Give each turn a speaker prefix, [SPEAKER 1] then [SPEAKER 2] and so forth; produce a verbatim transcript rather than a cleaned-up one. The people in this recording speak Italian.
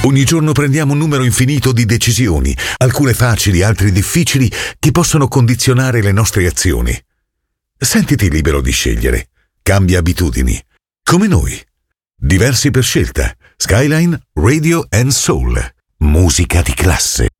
[SPEAKER 1] Ogni giorno prendiamo un numero infinito di decisioni, alcune facili, altre difficili, che possono condizionare le nostre azioni. Sentiti libero di scegliere. Cambia abitudini. Come noi. Diversi per scelta. Skyline Radio and Soul. Musica di classe.